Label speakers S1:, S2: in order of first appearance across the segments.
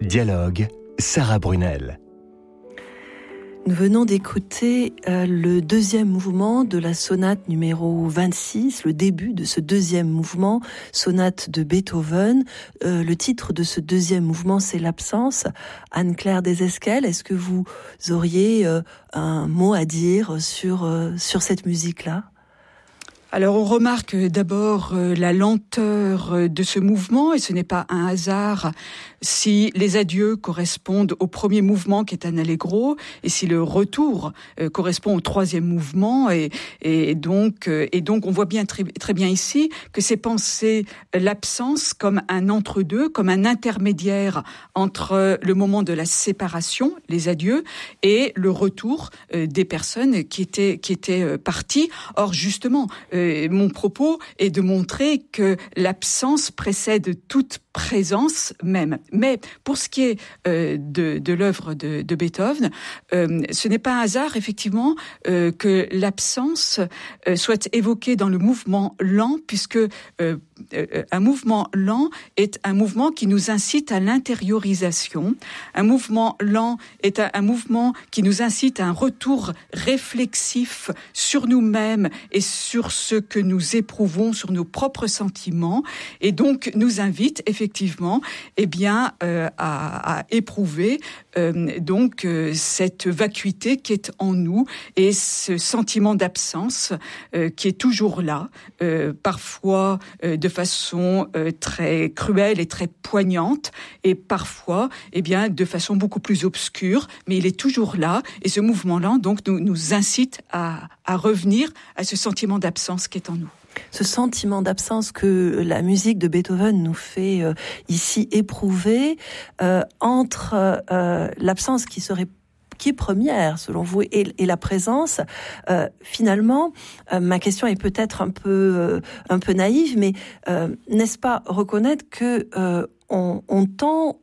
S1: Dialogue, Sarah Brunel.
S2: Nous venons d'écouter le deuxième mouvement de la sonate numéro 26, le début de ce deuxième mouvement, sonate de Beethoven. Le titre de ce deuxième mouvement, c'est l'absence. Anne-Claire Desesquelles, est-ce que vous auriez un mot à dire sur cette musique-là ?
S3: Alors on remarque d'abord la lenteur de ce mouvement, et ce n'est pas un hasard si les adieux correspondent au premier mouvement qui est un allegro, et si le retour correspond au troisième mouvement, et donc on voit bien très bien ici que c'est pensé l'absence comme un entre-deux, comme un intermédiaire entre le moment de la séparation, les adieux, et le retour des personnes qui étaient parties. Or justement, mon propos est de montrer que l'absence précède toute présence même. Mais pour ce qui est de l'œuvre de Beethoven, ce n'est pas un hasard, effectivement, que l'absence soit évoquée dans le mouvement lent, puisque un mouvement lent est un mouvement qui nous incite à l'intériorisation. Un mouvement lent est un mouvement qui nous incite à un retour réflexif sur nous-mêmes et sur ce que nous éprouvons, sur nos propres sentiments, et donc nous invite effectivement à éprouver cette vacuité qui est en nous et ce sentiment d'absence qui est toujours là, parfois de façon très cruelle et très poignante, et parfois de façon beaucoup plus obscure, mais il est toujours là, et ce mouvement-là donc nous incite à revenir à ce sentiment d'absence qui est en nous.
S2: Ce sentiment d'absence que la musique de Beethoven nous fait ici éprouver entre l'absence qui est première selon vous et la présence. Finalement, ma question est peut-être un peu naïve, mais n'est-ce pas reconnaître que on tend,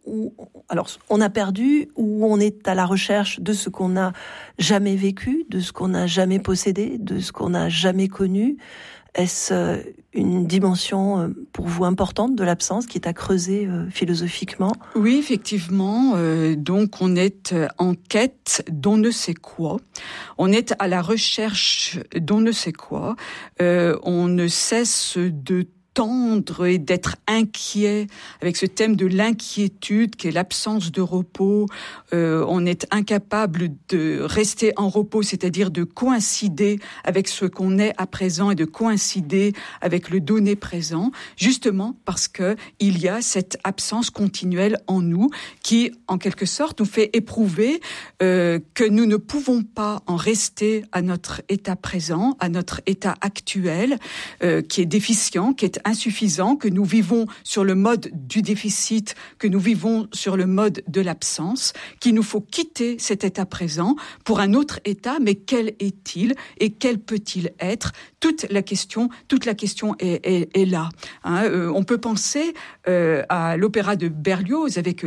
S2: on a perdu, ou on est à la recherche de ce qu'on n'a jamais vécu, de ce qu'on n'a jamais possédé, de ce qu'on n'a jamais connu? Est-ce une dimension pour vous importante de l'absence qui est à creuser philosophiquement ?
S3: Oui, effectivement. Donc on est en quête d'on ne sait quoi. On est à la recherche d'on ne sait quoi. On ne cesse de tendre et d'être inquiet avec ce thème de l'inquiétude qui est l'absence de repos. On est incapable de rester en repos, c'est-à-dire de coïncider avec ce qu'on est à présent et de coïncider avec le donné présent, justement parce que il y a cette absence continuelle en nous qui, en quelque sorte, nous fait éprouver que nous ne pouvons pas en rester à notre état présent, à notre état actuel, qui est déficient, qui est insuffisant, que nous vivons sur le mode du déficit, que nous vivons sur le mode de l'absence, qu'il nous faut quitter cet état présent pour un autre état, mais quel est-il et quel peut-il être ? Toute la question est là. On peut penser à l'opéra de Berlioz avec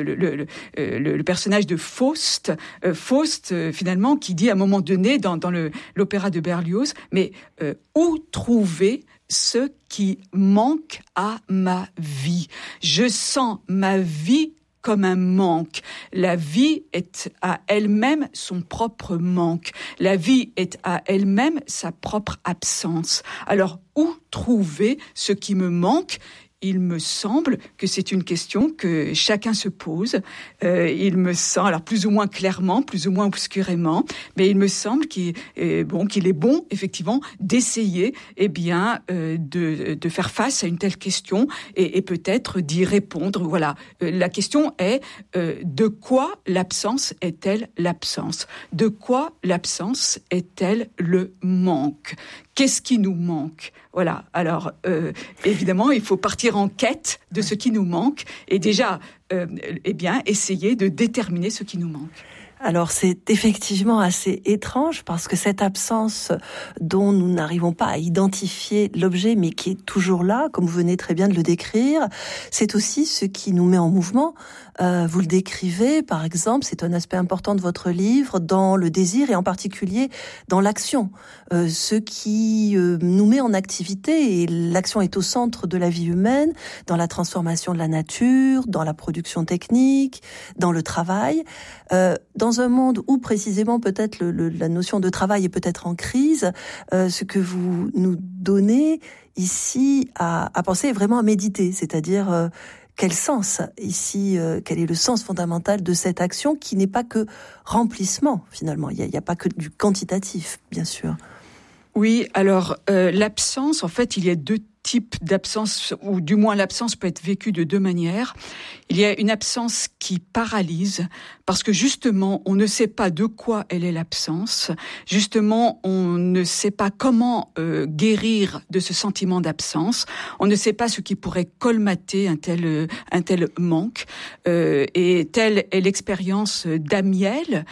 S3: le personnage de Faust. Faust, finalement, qui dit à un moment donné dans l'opéra de Berlioz, mais où trouver ce qui manque à ma vie ? Je sens ma vie comme un manque. La vie est à elle-même son propre manque. La vie est à elle-même sa propre absence. Alors, où trouver ce qui me manque ? Il me semble que c'est une question que chacun se pose. Il me semble, alors plus ou moins clairement, plus ou moins obscurément, mais il me semble qu'il est bon, effectivement, d'essayer, de faire face à une telle question et peut-être d'y répondre. Voilà. La question est de quoi l'absence est-elle l'absence ? De quoi l'absence est-elle le manque ? Qu'est-ce qui nous manque ? Voilà. Alors, évidemment, il faut partir en quête de ce qui nous manque et déjà, essayer de déterminer ce qui nous manque.
S2: Alors c'est effectivement assez étrange parce que cette absence dont nous n'arrivons pas à identifier l'objet mais qui est toujours là, comme vous venez très bien de le décrire, c'est aussi ce qui nous met en mouvement. Vous le décrivez par exemple, c'est un aspect important de votre livre, dans le désir et en particulier dans l'action. Ce qui nous met en activité, et l'action est au centre de la vie humaine, dans la transformation de la nature, dans la production technique, dans le travail. Dans un monde où précisément peut-être la notion de travail est peut-être en crise, ce que vous nous donnez ici à penser est vraiment à méditer, c'est-à-dire quel sens ici, quel est le sens fondamental de cette action qui n'est pas que remplissement finalement, il n'y a pas que du quantitatif bien sûr.
S3: Oui, alors l'absence, en fait, il y a deux types d'absence, ou du moins l'absence peut être vécue de deux manières. Il y a une absence qui paralyse, parce que justement, on ne sait pas de quoi elle est l'absence. Justement, on ne sait pas comment guérir de ce sentiment d'absence. On ne sait pas ce qui pourrait colmater un tel manque. Et telle est l'expérience d'Amiel,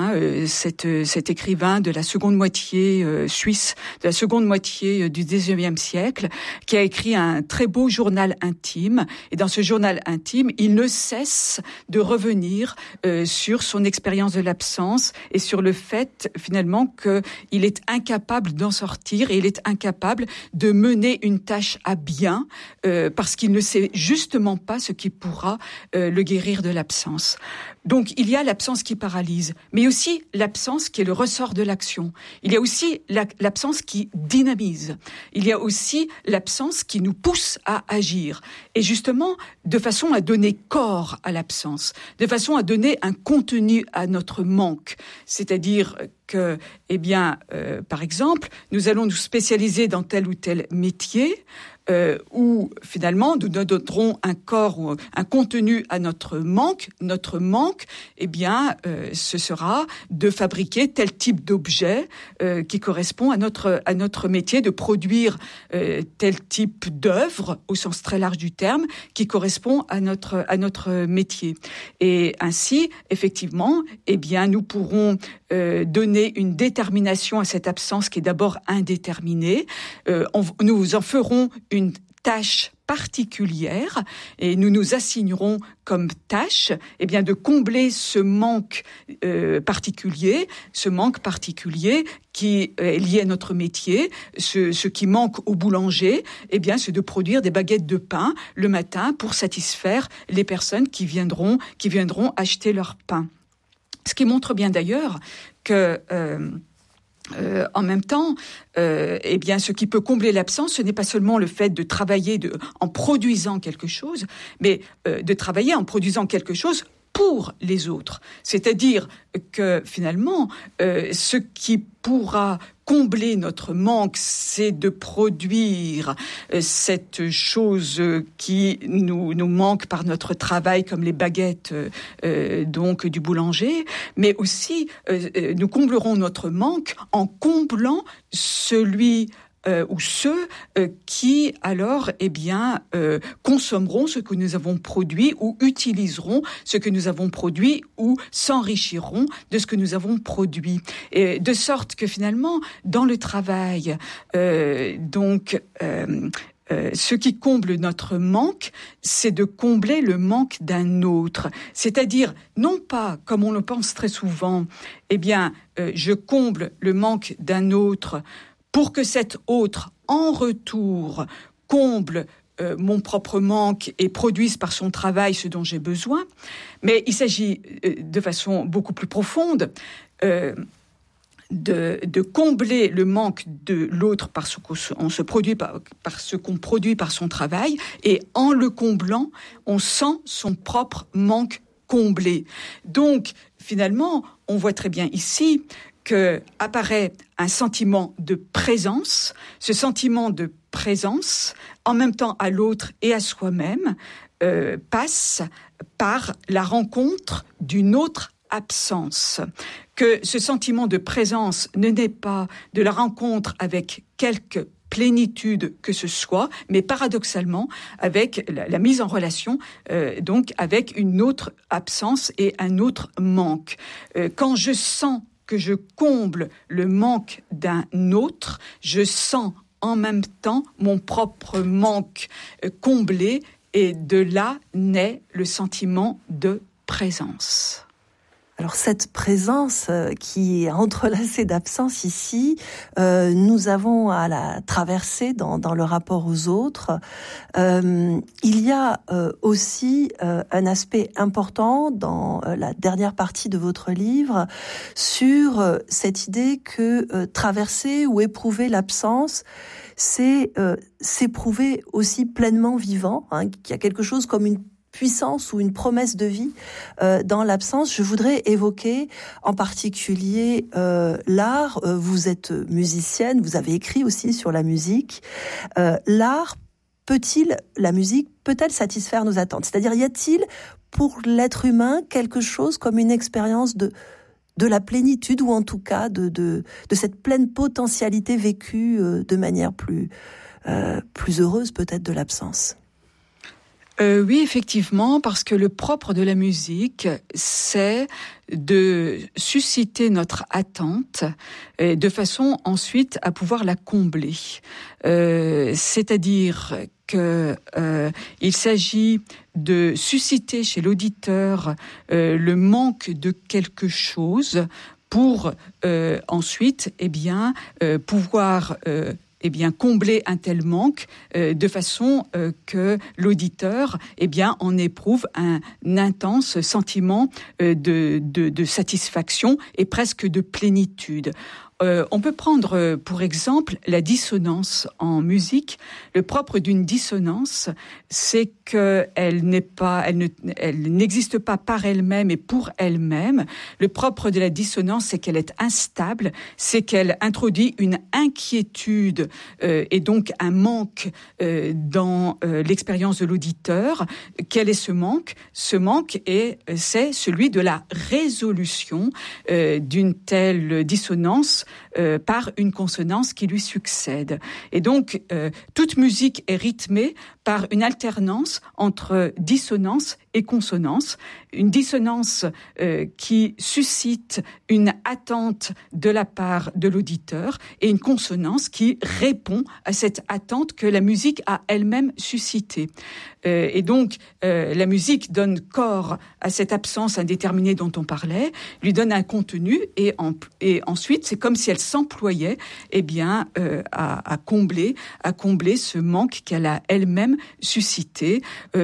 S3: cet écrivain de la seconde moitié suisse, de la seconde moitié du XIXe siècle, qui a écrit un très beau journal intime. Et dans ce journal intime, il ne cesse de revenir sur son expérience de l'absence et sur le fait, finalement, qu'il est incapable d'en sortir et il est incapable de mener une tâche à bien parce qu'il ne sait justement pas ce qui pourra le guérir de l'absence. Donc, il y a l'absence qui paralyse, mais aussi l'absence qui est le ressort de l'action. Il y a aussi l'absence qui dynamise. Il y a aussi l'absence qui nous pousse à agir. Et justement, de façon à donner corps à l'absence, de façon à donner un contenu à notre manque. C'est-à-dire que, par exemple, nous allons nous spécialiser dans tel ou tel métier, où finalement nous donnerons un corps ou un contenu à notre manque. Notre manque, ce sera de fabriquer tel type d'objet qui correspond à notre métier, de produire tel type d'œuvre au sens très large du terme qui correspond à notre métier. Et ainsi, effectivement, nous pourrons donner une détermination à cette absence qui est d'abord indéterminée. Nous en ferons une tâche particulière et nous nous assignerons comme tâche de combler ce manque particulier qui est lié à notre métier. Ce qui manque au boulanger, c'est de produire des baguettes de pain le matin pour satisfaire les personnes qui viendront acheter leur pain. Ce qui montre bien d'ailleurs que en même temps, ce qui peut combler l'absence, ce n'est pas seulement le fait de travailler en produisant quelque chose, mais de travailler en produisant quelque chose pour les autres. C'est-à-dire que finalement, ce qui pourra combler notre manque, c'est de produire cette chose qui nous manque par notre travail, comme les baguettes du boulanger, mais aussi nous comblerons notre manque en comblant celui ou ceux qui alors consommeront ce que nous avons produit ou utiliseront ce que nous avons produit ou s'enrichiront de ce que nous avons produit. Et de sorte que finalement, dans le travail, ce qui comble notre manque, c'est de combler le manque d'un autre. C'est-à-dire, non pas, comme on le pense très souvent, je comble le manque d'un autre pour que cet autre, en retour, comble mon propre manque et produise par son travail ce dont j'ai besoin. Mais il s'agit de façon beaucoup plus profonde de combler le manque de l'autre par ce qu'on produit par son travail, et en le comblant, on sent son propre manque comblé. Donc, finalement, on voit très bien ici qu'apparaît un sentiment de présence. Ce sentiment de présence, en même temps à l'autre et à soi-même, passe par la rencontre d'une autre absence. Que ce sentiment de présence ne naît pas de la rencontre avec quelque plénitude que ce soit, mais paradoxalement avec la mise en relation donc avec une autre absence et un autre manque. Quand je sens que je comble le manque d'un autre, je sens en même temps mon propre manque comblé, et de là naît le sentiment de présence.
S2: Alors cette présence qui est entrelacée d'absence ici, nous avons à la traverser dans le rapport aux autres. Il y a aussi un aspect important dans la dernière partie de votre livre sur cette idée que traverser ou éprouver l'absence, c'est s'éprouver aussi pleinement vivant, qu'il y a quelque chose comme une puissance ou une promesse de vie dans l'absence. Je voudrais évoquer en particulier l'art. Vous êtes musicienne, vous avez écrit aussi sur la musique. L'art la musique peut-elle satisfaire nos attentes ? C'est-à-dire, y a-t-il pour l'être humain quelque chose comme une expérience de la plénitude, ou en tout cas de cette pleine potentialité vécue de manière plus heureuse peut-être de l'absence ?
S3: Oui, effectivement, parce que le propre de la musique, c'est de susciter notre attente de façon ensuite à pouvoir la combler. C'est-à-dire que il s'agit de susciter chez l'auditeur le manque de quelque chose pour ensuite pouvoir combler un tel manque de façon que l'auditeur en éprouve un intense sentiment de satisfaction et presque de plénitude. On peut prendre pour exemple la dissonance en musique. Le propre d'une dissonance, c'est qu'elle n'existe pas par elle-même et pour elle-même. Le propre de la dissonance, c'est qu'elle est instable, c'est qu'elle introduit une inquiétude et donc un manque dans l'expérience de l'auditeur. Quel est ce manque ? Ce manque c'est celui de la résolution d'une telle dissonance par une consonance qui lui succède. Et donc, toute musique est rythmée par une alternance entre dissonance et consonance. Une dissonance qui suscite une attente de la part de l'auditeur et une consonance qui répond à cette attente que la musique a elle-même suscitée. Et donc, la musique donne corps à cette absence indéterminée dont on parlait, lui donne un contenu et ensuite, c'est comme si elle s'employait à combler ce manque qu'elle a elle-même suscité.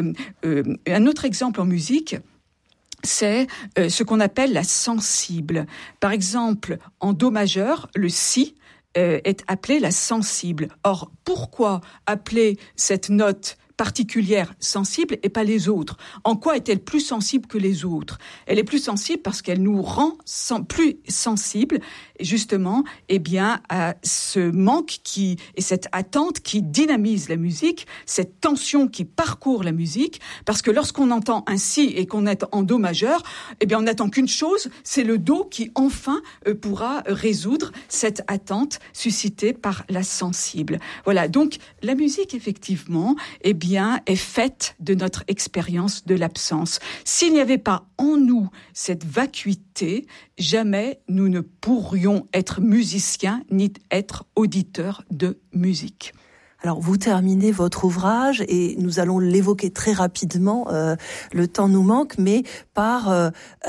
S3: Un autre exemple en musique, c'est ce qu'on appelle la sensible. Par exemple, en do majeur, le si est appelé la sensible. Or, pourquoi appeler cette note particulière sensible et pas les autres? En quoi est-elle plus sensible que les autres? Elle est plus sensible parce qu'elle nous rend plus sensibles, justement, à ce manque et cette attente qui dynamise la musique, cette tension qui parcourt la musique, parce que lorsqu'on entend un si et qu'on est en do majeur, on n'attend qu'une chose, c'est le do qui enfin pourra résoudre cette attente suscitée par la sensible. Voilà, donc la musique, effectivement, est faite de notre expérience de l'absence. S'il n'y avait pas en nous cette vacuité, jamais nous ne pourrions être musiciens ni être auditeurs de musique.
S2: Alors, vous terminez votre ouvrage et nous allons l'évoquer très rapidement. Le temps nous manque, mais par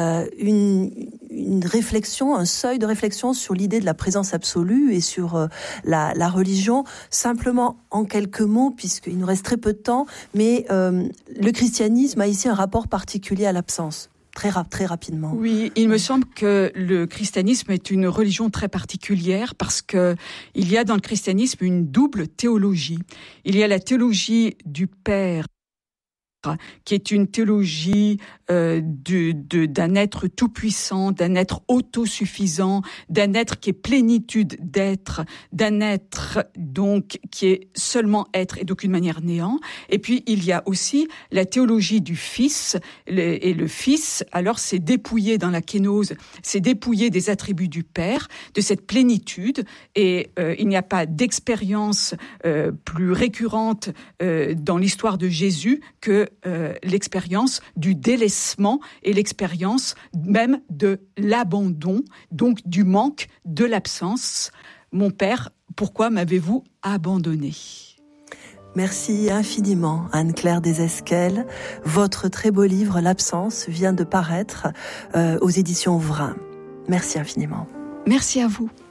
S2: une réflexion, un seuil de réflexion sur l'idée de la présence absolue et sur la religion. Simplement en quelques mots, puisqu'il nous reste très peu de temps, mais le christianisme a ici un rapport particulier à l'absence. Très rapidement.
S3: Oui, il me semble que le christianisme est une religion très particulière parce que il y a dans le christianisme une double théologie. Il y a la théologie du Père, qui est une théologie d'un être tout-puissant, d'un être autosuffisant, d'un être qui est plénitude d'être, d'un être donc qui est seulement être et d'aucune manière néant. Et puis il y a aussi la théologie du Fils, et le Fils, alors c'est dépouillé dans la kénose, c'est dépouillé des attributs du Père, de cette plénitude, et il n'y a pas d'expérience plus récurrente dans l'histoire de Jésus que l'expérience du délaissement et l'expérience même de l'abandon, donc du manque, de l'absence. Mon Père, pourquoi m'avez-vous abandonné ?
S2: Merci infiniment, Anne-Claire Desesquelles. Votre très beau livre, L'absence, vient de paraître aux éditions Vrin. Merci infiniment.
S3: Merci à vous.